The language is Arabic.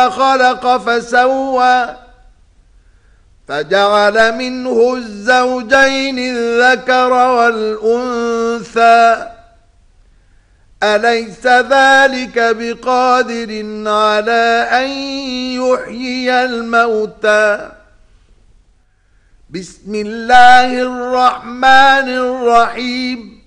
خلق فسوى فجعل منه الزوجين الذكر والأنثى أليس ذلك بقادر على أن يحيي الموتى بسم الله الرحمن الرحيم